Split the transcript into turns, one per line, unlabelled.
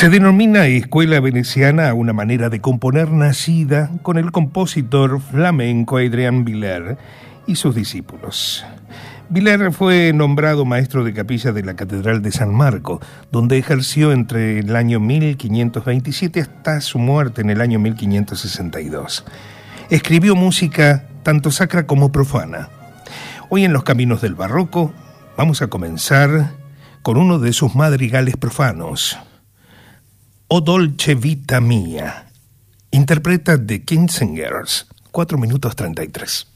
Se denomina escuela veneciana a una manera de componer nacida con el compositor flamenco Adrian Viller y sus discípulos. Viller fue nombrado maestro de capilla de la Catedral de San Marco, donde ejerció entre el año 1527 hasta su muerte en el año 1562. Escribió música tanto sacra como profana. Hoy en Los Caminos del Barroco vamos a comenzar con uno de sus madrigales profanos, O Dolce Vita Mia, interpreta The King's Singers, 4 minutos 33.